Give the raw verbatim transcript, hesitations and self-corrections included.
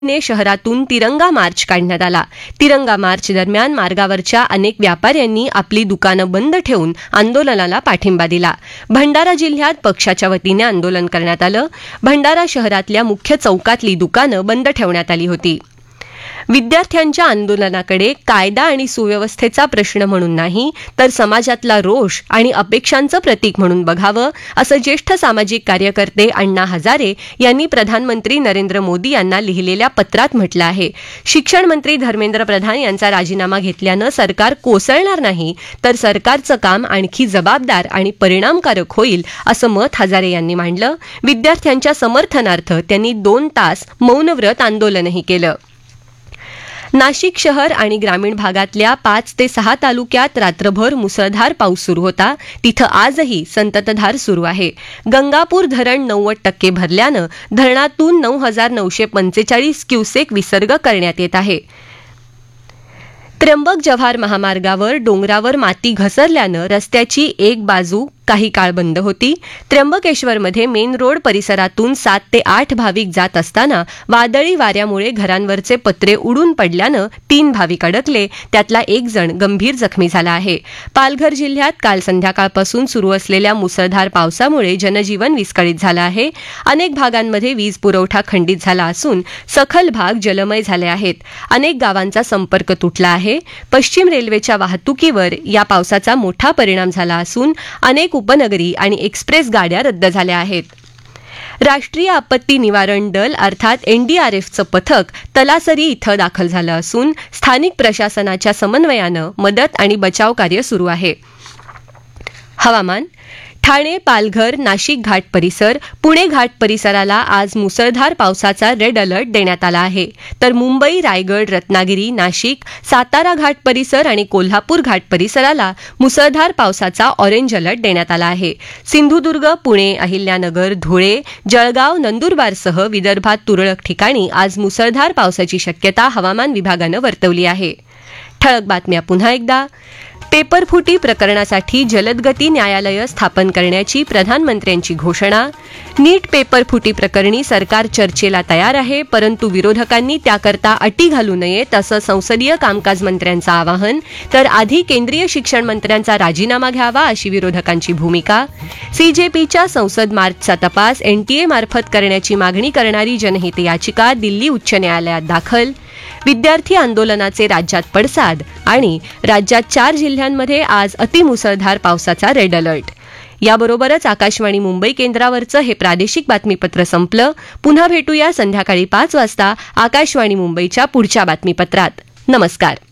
ने शहरातून तिरंगा मार्च काढण्यात आला. तिरंगा मार्च दरम्यान मार्गावरच्या अनेक व्यापाऱ्यांनी आपली दुकानं बंद ठेवून आंदोलनाला पाठिंबा दिला. भंडारा जिल्ह्यात पक्षाच्या वतीने आंदोलन करण्यात आलं. भंडारा शहरातल्या मुख्य चौकातली दुकानं बंद ठेवण्यात आली होती. विद्यार्थ्यांच्या आंदोलनाकडे कायदा आणि सुव्यवस्थेचा प्रश्न म्हणून नाही तर समाजातला रोष आणि अपेक्षांचं प्रतीक म्हणून बघावं, असं ज्येष्ठ सामाजिक कार्यकर्ते अण्णा हजारे यांनी प्रधानमंत्री नरेंद्र मोदी यांना लिहिलेल्या पत्रात म्हटलं आहे. शिक्षण मंत्री धर्मेंद्र प्रधान यांचा राजीनामा घेतल्यानं सरकार कोसळणार नाही तर सरकारचं काम आणखी जबाबदार आणि परिणामकारक होईल, असं मत हजारे यांनी मांडलं. विद्यार्थ्यांच्या समर्थनार्थ त्यांनी दोन तास मौनव्रत आंदोलनही केलं. नाशिक शहर आणि ग्रामीण भागातल्या पाच ते सहा तालुक्यात रात्रभर मुसळधार पाऊस सुरू होता. तिथं आजही संततधार सुरू आहे. गंगापूर धरण नव्वद टक्के भरल्यानं धरणातून नऊ हजार नऊशे पंचेचाळीस क्युसेक विसर्ग करण्यात येत आहे. त्र्यंबक जव्हार महामार्गावर डोंगरावर माती घसरल्यानं रस्त्याची एक बाजू काही काळ बंद होती. त्र्यंबकेश्वरमध्ये मेन रोड परिसरातून सात ते आठ भाविक जात असताना वादळी वाऱ्यामुळे घरांवरचे पत्रे उडून पडल्यानं तीन भाविक अडकले. त्यातला एक जण गंभीर जखमी झाला आहे. पालघर जिल्ह्यात काल संध्याकाळपासून सुरू असलेल्या मुसळधार पावसामुळे जनजीवन विस्कळीत झालं आहे. अनेक भागांमध्ये वीज पुरवठा खंडित झाला असून सखल भाग जलमय झाले आहेत. अनेक गावांचा संपर्क तुटला आहे. पश्चिम रेल्वेच्या वाहतुकीवर या पावसाचा मोठा परिणाम झाला असून अनेक उपनगरी आणि एक्सप्रेस गाड्या रद्द झाल्या आहेत. राष्ट्रीय आपत्ती निवारण दल अर्थात एनडीआरएफचं पथक तलासरी इथं दाखल झालं असून स्थानिक प्रशासनाच्या समन्वयानं मदत आणि बचाव कार्य सुरू आहे. हवामान. ठाणे, पालघर, नाशिक घाट परिसर, पुणे घाट परिसराला आज मुसळधार पावसाचा रेड अलर्ट देण्यात आला आहे. तर मुंबई, रायगड, रत्नागिरी, नाशिक, सातारा घाट परिसर आणि कोल्हापूर घाट परिसराला मुसळधार पावसाचा ऑरेंज अलर्ट देण्यात आला आहे. सिंधुदुर्ग, पुणे, अहिल्यानगर, धुळे, जळगाव, नंदुरबारसह विदर्भात तुरळक ठिकाणी आज मुसळधार पावसाची शक्यता हवामान विभागानं वर्तवली आहे. ठळक बातम्या पुन्हा एकदा. पेपरफुटी प्रकरणासाठी जलदगती न्यायालय स्थापन करण्याची प्रधानमंत्र्यांची घोषणा. नीट पेपरफुटी प्रकरणी सरकार चर्चेला तयार आहे, परंतु विरोधकांनी त्याकरता अटी घालू नयेत असं संसदीय कामकाज मंत्र्यांचं आवाहन. तर आधी केंद्रीय शिक्षण मंत्र्यांचा राजीनामा घ्यावा अशी विरोधकांची भूमिका. सीजेपीच्या संसद मार्चचा तपास एनटीए मार्फत करण्याची मागणी करणारी जनहित याचिका दिल्ली उच्च न्यायालयात दाखल. विद्यार्थी आंदोलनाचे राज्यात पडसाद आणि राज्यात चार जिल्ह्यांमध्ये आज अतिमुसळधार पावसाचा रेड अलर्ट. याबरोबरच आकाशवाणी मुंबई केंद्रावरचं हे प्रादेशिक बातमीपत्र संपलं. पुन्हा भेटूया संध्याकाळी पाच वाजता आकाशवाणी मुंबईच्या पुढच्या बातमीपत्रात. नमस्कार.